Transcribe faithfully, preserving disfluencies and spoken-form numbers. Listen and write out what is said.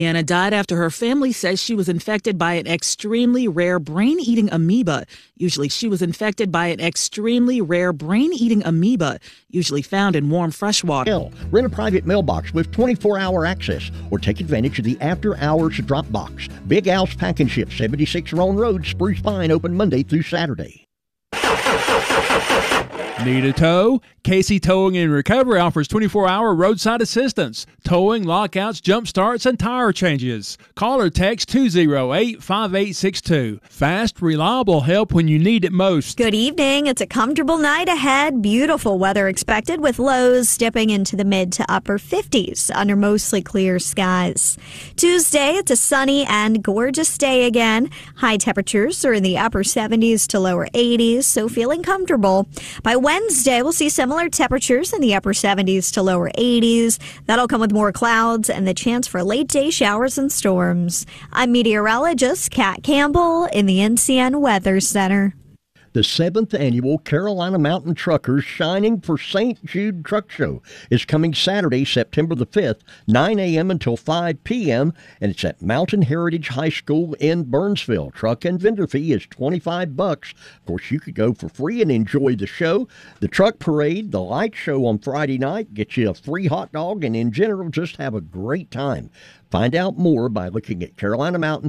Anna died after her family says she was infected by an extremely rare brain-eating amoeba. Usually she was infected by an extremely rare brain-eating amoeba, usually found in warm fresh water. Rent a private mailbox with twenty-four hour access or take advantage of the after-hours drop box. Big Al's Pack and Ship, seventy-six Roan Road, Spruce Pine, open Monday through Saturday. Need a tow? Casey Towing and Recovery offers twenty-four hour roadside assistance, towing, lockouts, jump starts, and tire changes. Call or text two oh eight, five eight six two. Fast, reliable help when you need it most. Good evening. It's a comfortable night ahead. Beautiful weather expected with lows dipping into the mid to upper fifties under mostly clear skies. Tuesday, it's a sunny and gorgeous day again. High temperatures are in the upper seventies to lower eighties, so feeling comfortable. By Wednesday, we'll see similar temperatures in the upper seventies to lower eighties. That'll come with more clouds and the chance for late day showers and storms. I'm meteorologist Kat Campbell in the N C N Weather Center. The seventh annual Carolina Mountain Truckers Shining for Saint Jude Truck Show is coming Saturday, September the fifth, nine a.m. until five p.m., and it's at Mountain Heritage High School in Burnsville. Truck and vendor fee is twenty-five bucks. Of course, you could go for free and enjoy the show. The truck parade, the light show on Friday night, get you a free hot dog, and in general, just have a great time. Find out more by looking at carolina mountain